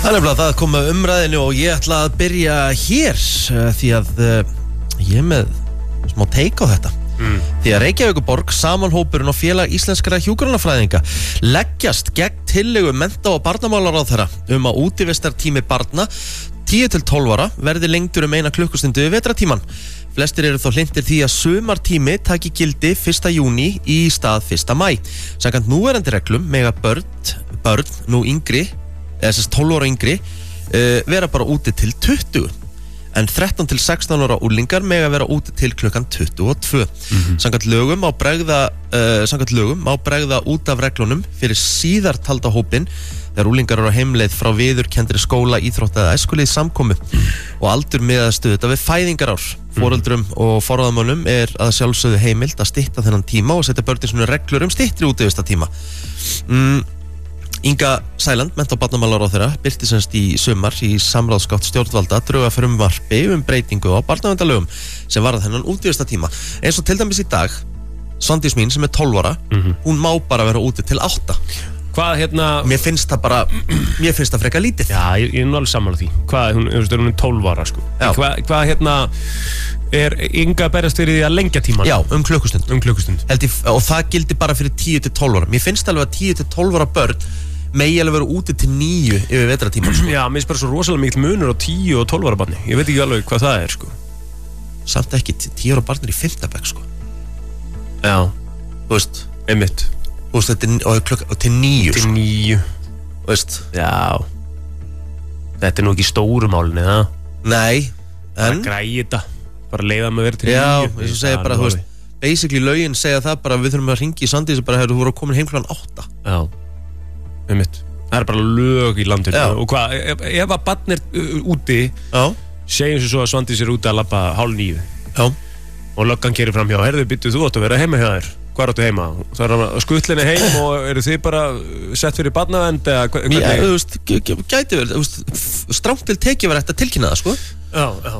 Það er það kom að umræðinu og ég ætla að byrja hér því að ég er með smá take á þetta. Því að Reykjavíkurborg, samanhópurinn og félag íslenskra hjúkrunarfræðinga leggjast gegn tillögu mennta- og barnamálaráðherra að útivistartími barna 10-12 ára verði lengdur 1 klukkustundu við vetratíman. Flestir eru þó hlynntir því að sumartími taki gildi 1. júní í stað 1. maí. Samkvæmt núverandi reglum mega börn nú yngri, eða þess 12 ára yngri, vera bara úti til 20. En 13 til 16 ára úlingar mega vera úti til klukkan 22. Samkvæmt lögum má bregða út af reglunum fyrir síðartalda hópinn þegar úlingar eru á heimleið frá viðurkenndri skóla, íþrótta eða æskulið samkomu og aldur miðast við fæðingarár. Foreldrum og forráðamönnum er að sjálfsögðu heimilt að stytta þennan tíma og setja börnin svona reglur styttri útivistartíma. Inga Sæland, mennta- og barnamálaráðherra, birti semst í sumar í samráðsgátt stjórnvalda drög að frumvarpi breytingu á barnaverndarlögum sem varðar þennan útivistartíma. Eins og til dæmis í dag, Svandís mín sem er 12 ára, hún má bara vera úti til 8. Hvað Mér finnst það frekar lítið. Já, ég er nú alveg sammála því. Hún er 12 ára sko. Hvað er Inga berjast fyrir því að lengja tíman? Já, klukkustund. Klukkustund. Og það gildi bara fyrir 10-12 ára. Mér finnst alveg að 10-12 ára börn megi alveg vera úti til 9 yfir vetratíman sko. Já, mér finnst bara svo rosalega mikill munur á 10 og 12 ára barni. Ég veit ekki alveg hvað það er sko. Samt ekki 10 ára barnir í 5. bekk sko. Já. Þú veist, einmitt. Þú veist, þetta er til 9 Til 9. Þú veist. Já. Þetta er nú ekki stóru málni, það? Nei, en bara græði þetta. Bara leiða mig að vera til 9. Já, eins og segja bara, þú veist, basically lögin segja það bara við þurfum að ringi í Sandísi bara hefur þú voru að koma heim kl. 8. Já, einmitt. Það er bara lög í landinu. Já. Og hvað, ef að barn er úti, segjum sem svo að Svandís er úti að labba 8:30. Já. Og löggan kerir fram hjá, herðu, byttu þú átt að vera heima hjá þér. Hvar áttu heima? Það er að skutlinni heim og eru þið bara sett fyrir barnavend eða hvernig? Já, þú veist, gæti verið, þú veist, strangt til tekið var eftir að tilkynna það, sko. Já.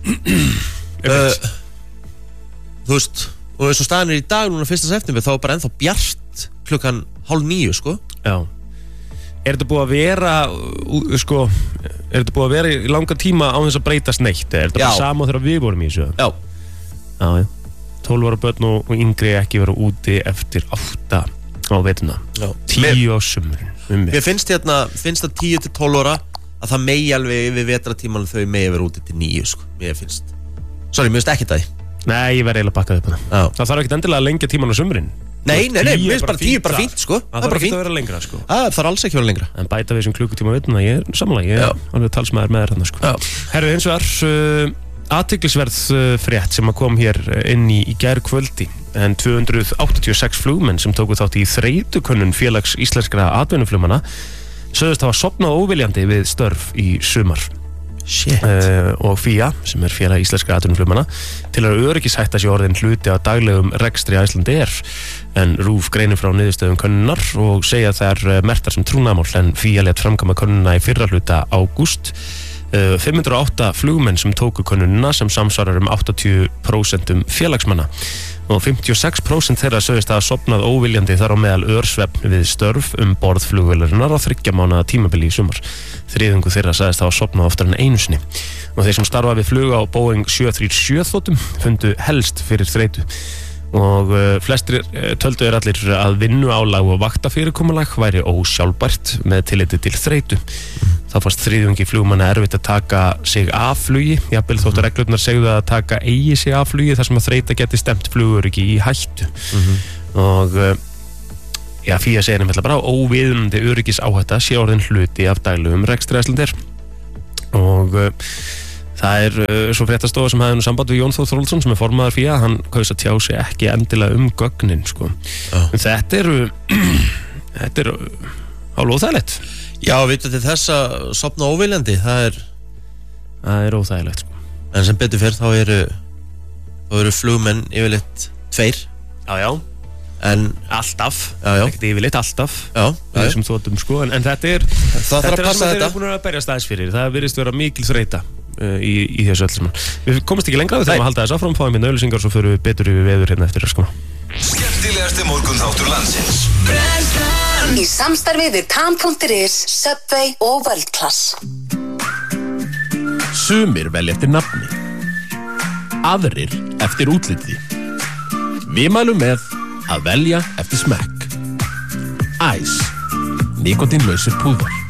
Þú veist, og eins og staðan í dag núna 1. september þá er bara ennþá bjart klukkan 8:30, sko. Já. Er þetta búið að vera, sko, er þetta búið að vera í langa tíma á þess að breytast neitt? Er þetta bara sama þegar við vorum í þessu? Já. Já. 12 ára börn og yngri ekki vera úti eftir 8 á veturna. 10 á sumrin. Mér finnst að 10-12 ára að það megi alveg við vetratíman þau megi vera úti til 9, sko. Mér finnst ekki það. Nei, ég verði eiginlega bakkað upp hana. Það þarf ekkert endilega að lengja tíman á sumrin. Nei, mér finnst bara 10 bara fínt, sko. Það þarf ekki að vera lengra, sko. Það þarf alls ekki að vera lengra. En bæta við þessum klukkutíma veturna, ég er sammála, ég er alveg talsmaður með þarna, sko. Herru, hins vegar athyglisverð frétt sem að kom hér inn í gærkvöldi en 286 flugmenn sem tóku þátt í þreytukönnun félags íslenskra atvinnuflugmanna sögðust hafa sofnað óviljandi við störf í sumar. Og FÍA, sem er félag íslenskra atvinnuflugmanna, til að öryggishætta sé orðin hluti af daglegum rekstri Icelandair, en RÚV greinir frá niðurstöðum könnunar og segja þær merktar sem trúnaðmál, en FÍA lét framkvæma könnuna í fyrra hluta ágúst. 508 flugmenn sem tóku könnunina sem samsvarar 80% félagsmanna og 56% þeirra sögðist að hafa sofnað óviljandi þar á meðal örsvefn við störf borð flugvélarinnar á 3 mánaða tímabili í sumar. Þriðjungur þeirra sagðist að hafa sofnað oftar en einu sinni og þeir sem starfa við flug á Boeing 737 þotum fundu helst fyrir þreytu og flestir töldu allir að vinnuálag og vaktafyrirkomulag væri ósjálfbært með tilliti til þreytu. Það fannst þriðjungi flugmanna erfitt að taka sig af flugi, jafnvel þótt að reglurnar segðu að taka eigi sig af flugi þar sem að þreyta geti stemt flugöryggi í hættu. Og FÍA segir nefnilega bara óviðunandi öryggisáhætta sé orðin hluti af daglegum rekstri Icelandair. Og það er svo fréttastofa sem hafði nú samband við Jón Þór Þórólfsson sem er formaður FÍA, hann kaus að tjá sig ekki endilega gögnin, sko. En þetta er hálf óþægilegt. Já, veitu til þess að sofna óviljandi, það er óþægilegt, sko. En sem betur fyrr, þá eru flugmenn yfirleitt 2. Já. En alltaf, ekkert yfirleitt alltaf. Þessum þotum, sko. En þetta er það þarf að passa þetta. Þetta er það sem þeir eru búin að berjast aðeins fyrir. Það virðist vera mikil þreyta í þessu öll saman. Við komumst ekki lengra, við þurfum að halda þess áfram, fáum hérna auglýsingar og svo förum við betur yfir veður hérna eftir öskuna. Skemmtilegasti morgunþáttur landsins. Í samstarfi við Tam.is, Subway og World Class. Sumir velja eftir nafni, aðrir eftir útliti. Við mælum með að velja eftir smekk. Æs, nikotínlausir púðar.